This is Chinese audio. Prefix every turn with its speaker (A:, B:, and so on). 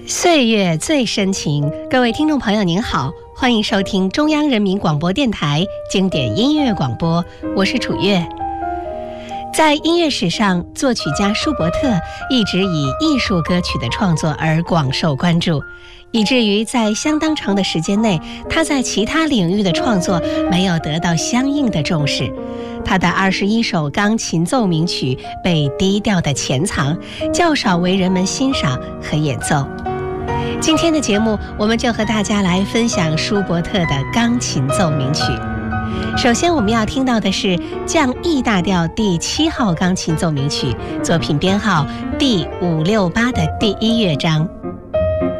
A: 岁月最深情，各位听众朋友您好，欢迎收听中央人民广播电台经典音乐广播，我是楚月。在音乐史上，作曲家舒伯特一直以艺术歌曲的创作而广受关注，以至于在相当长的时间内，他在其他领域的创作没有得到相应的重视。他的21首钢琴奏鸣曲被低调地潜藏，较少为人们欣赏和演奏。今天的节目，我们就和大家来分享舒伯特的钢琴奏鸣曲。首先我们要听到的是降 E 大调第7号钢琴奏鸣曲，作品编号第568的第1乐章。